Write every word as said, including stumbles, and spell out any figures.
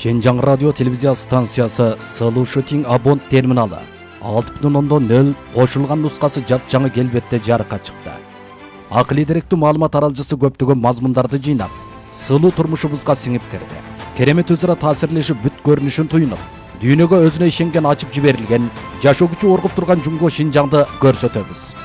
Шенжаң радио телевизия станциясы Сылу Шутинг Абон терминалы алты бүтүн ондон нөл кошулган нускасы жапжаңы келбетте жарыкка чыкты. Акылий деректүү маалымат аралжысы көптөгөн мазмундарды жыйнап, сылуу турмушубузга сиңип кирди. Керемет өзара таасирлешип бүт көрүнүшүн туюнуп, дүйнөгө өзүнө ишенген ачып жиберилген, жашоо күчү оргуп турган Жумго Шинжаңды көрсөтөбүз.